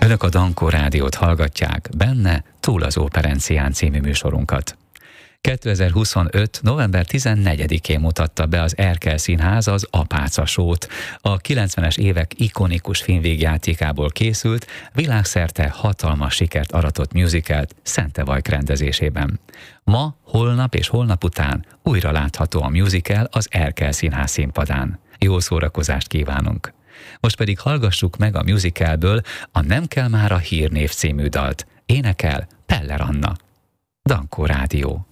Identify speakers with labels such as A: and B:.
A: Önök a Dankó Rádiót hallgatják, benne Túl az Óperencián című műsorunkat. 2025. november 14-én mutatta be az Erkel Színház az Apáca Show-t. A 90-es évek ikonikus filmvégjátékából készült, világszerte hatalmas sikert aratott musicalt Szentevajk rendezésében. Ma, holnap és holnap után újra látható a musical az Erkel Színház színpadán. Jó szórakozást kívánunk! Most pedig hallgassuk meg a musicalből a Nem kell már a hírnév című dalt. Énekel Peller Anna. Dankó Rádió.